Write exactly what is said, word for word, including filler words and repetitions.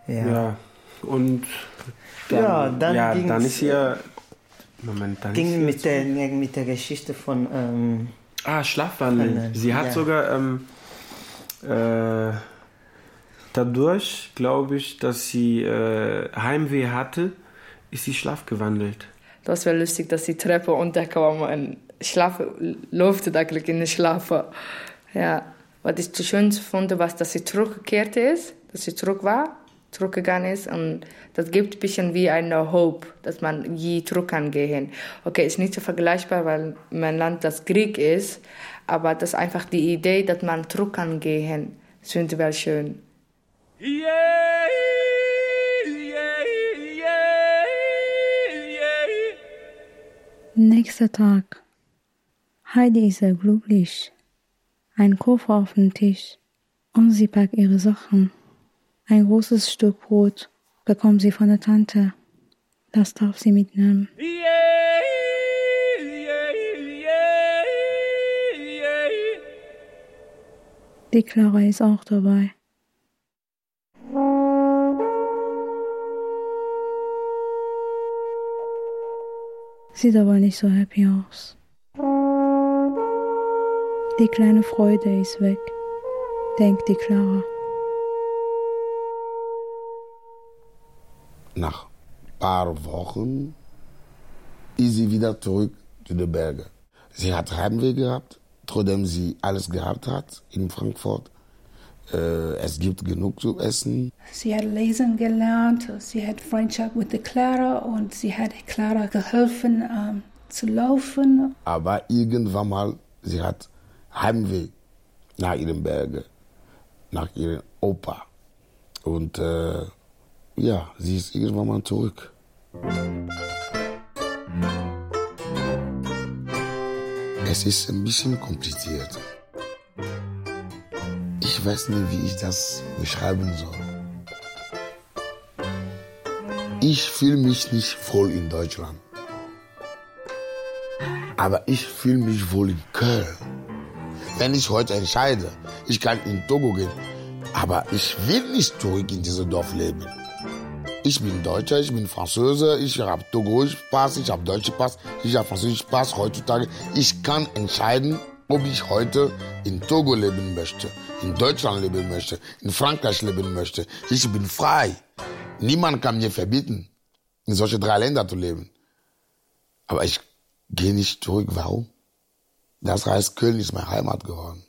Ja. ja. Und dann, ja, dann, ja, dann ist ihr... Moment, dann ging ist mit der, mit der Geschichte von... Ähm, ah, Schlafwandeln. Sie hat ja. sogar... Ähm, äh, dadurch, glaube ich, dass sie äh, Heimweh hatte, ist sie schlafgewandelt. Das war lustig, dass die Treppe runterkam und schlafen, läuft eigentlich in den Schlaf. Ja, was ich zu schön fand, was, dass sie zurückgekehrt ist, dass sie zurück war, zurückgegangen ist und das gibt ein bisschen wie eine Hope, dass man je zurück kann gehen. Okay, ist nicht so vergleichbar, weil mein Land das Krieg ist, aber das ist einfach die Idee, dass man zurück kann gehen. Das finde ich wel schön. Yeah, yeah, yeah, yeah. Nächster Tag. Heidi ist sehr glücklich. Ein Koffer auf dem Tisch und sie packt ihre Sachen. Ein großes Stück Brot bekommt sie von der Tante. Das darf sie mitnehmen. Yeah, yeah, yeah, yeah. Die Clara ist auch dabei. Sieht aber nicht so happy aus. Die kleine Freude ist weg, denkt die Clara. Nach ein paar Wochen ist sie wieder zurück zu den Bergen. Sie hat Heimweh gehabt, trotzdem sie alles gehabt hat in Frankfurt. Äh, es gibt genug zu essen. Sie hat lesen gelernt, sie hat Freundschaft mit der Clara und sie hat Clara geholfen ähm, zu laufen. Aber irgendwann mal, sie hat Heimweh nach ihren Bergen, nach ihrem Opa. Und äh, ja, sie ist irgendwann mal zurück. Es ist ein bisschen kompliziert. Ich weiß nicht, wie ich das beschreiben soll. Ich fühle mich nicht wohl in Deutschland. Aber ich fühle mich wohl in Köln. Wenn ich heute entscheide, ich kann in Togo gehen, aber ich will nicht zurück in dieses Dorf leben. Ich bin Deutscher, ich bin Franzose, ich habe Togoisch Pass, ich habe deutsche Pass, ich habe französisch Pass heutzutage. Ich kann entscheiden, ob ich heute in Togo leben möchte, in Deutschland leben möchte, in Frankreich leben möchte. Ich bin frei. Niemand kann mir verbieten, in solche drei Länder zu leben. Aber ich gehe nicht zurück. Warum? Das heißt, Köln ist meine Heimat geworden.